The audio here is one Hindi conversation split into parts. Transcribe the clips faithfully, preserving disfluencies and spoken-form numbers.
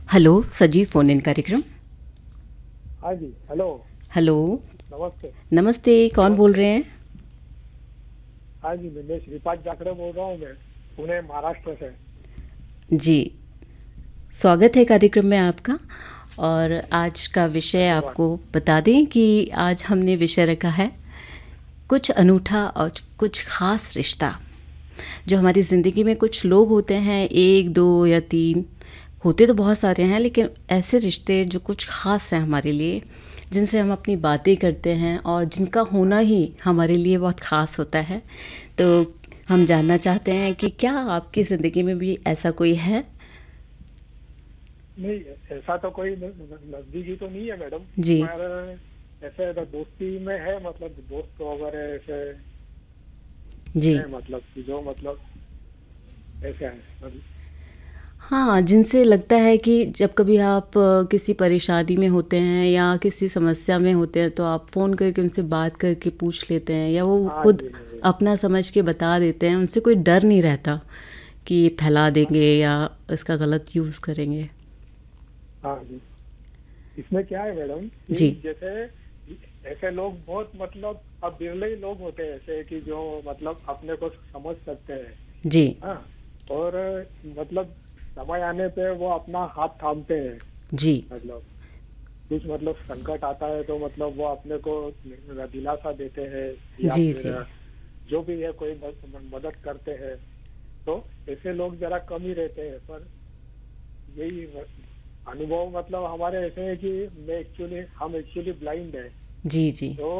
हेलो, सजीव फोन इन कार्यक्रम। हाँ जी, हेलो। हेलो। नमस्ते। नमस्ते, कौन बोल नमस्ते। रहे हैं? हाँ जी, मैं श्रीपाद जाखड़े बोल रहा हूँ, मैं पुणे महाराष्ट्र से। जी, स्वागत है कार्यक्रम में आपका। और आज का विषय धन्यवाद। आपको बता दें कि आज हमने विषय रखा है कुछ अनूठा और कुछ ख़ास रिश्ता। जो हमारी ज़िंदगी में कुछ लोग होते हैं, एक दो या तीन, होते तो बहुत सारे हैं, लेकिन ऐसे रिश्ते जो कुछ ख़ास हैं हमारे लिए, जिनसे हम अपनी बातें करते हैं और जिनका होना ही हमारे लिए बहुत ख़ास होता है। तो हम जानना चाहते हैं कि क्या आपकी ज़िंदगी में भी ऐसा कोई है? नहीं, ऐसा तो कोई न- न- नजदीकी तो नहीं है मैडम। जी। पर ऐसे तो दोस्ती में है, मतलब दोस्त वगैरह ऐसे जी। है, मतलब कि जो मतलब ऐसे है मतलब। हाँ, जिनसे लगता है कि जब कभी आप अ, किसी परेशानी में होते हैं या किसी समस्या में होते हैं, तो आप फ़ोन करके उनसे बात करके पूछ लेते हैं, या वो हाँ खुद जी, हाँ जी। अपना समझ के बता देते हैं। उनसे कोई डर नहीं रहता कि ये फैला हाँ देंगे या इसका गलत यूज़ करेंगे। हाँ जी। इसमें क्या है मैडम कि जी। जैसे ऐसे लोग बहुत मतलब अब बिरले ही लोग होते हैं ऐसे कि जो मतलब अपने को समझ सकते हैं। जी। हाँ। और मतलब समय आने पे वो अपना हाथ थामते हैं। जी। मतलब कुछ मतलब संकट आता है तो मतलब वो अपने को दिलासा देते हैं, या जी। फिर जी। जो भी है कोई मद- मदद करते हैं। तो ऐसे लोग जरा कम ही रहते हैं। पर यही अनुभव मतलब हमारे ऐसे है कि मैं एक्चुअली हम एक्चुअली ब्लाइंड है। जी। जी। तो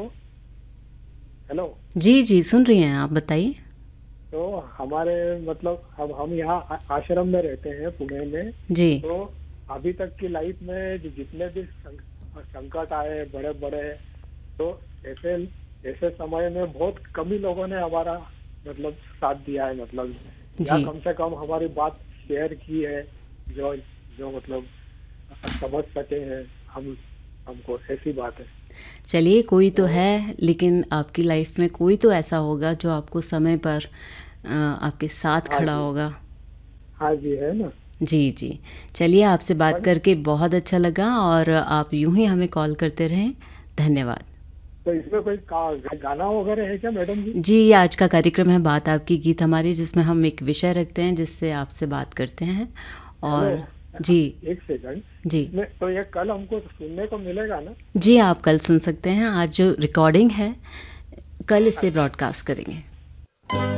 हेलो। जी। जी, सुन रही हैं आप, बताइए। तो हमारे मतलब हम हम यहाँ आ- आश्रम में रहते हैं पुणे में। जी। तो अभी तक की लाइफ में जो जितने भी सं- संकट आए बड़े बड़े, तो ऐसे ऐसे समय में बहुत कम ही लोगों ने हमारा मतलब साथ दिया है, मतलब या जी। कम से कम हमारी बात शेयर की है, जो जो मतलब समझ सके हैं हम हमको, ऐसी बात है। चलिए, कोई तो तो है, लेकिन आपकी लाइफ में कोई तो ऐसा होगा जो आपको समय पर अ, आपके साथ हाँ खड़ा जी। होगा। हाँ जी, है ना। जी। जी। चलिए, आपसे बात पर करके बहुत अच्छा लगा और आप यूं ही हमें कॉल करते रहें। धन्यवाद। तो इसमें कोई का, गाना वगैरह है क्या मैडम जी? जी, ये आज का कार्यक्रम है बात आपकी गीत हमारी, जिसमें हम एक विषय रखते हैं जिससे आपसे बात करते हैं। हेलो। और जी। एक सेकंड। जी। इसमें तो ये कल हमको सुनने को मिलेगा ना? जी, आप कल सुन सकते हैं। आज जो रिकॉर्डिंग है, कल इसे अच्छा। ब्रॉडकास्ट करेंगे।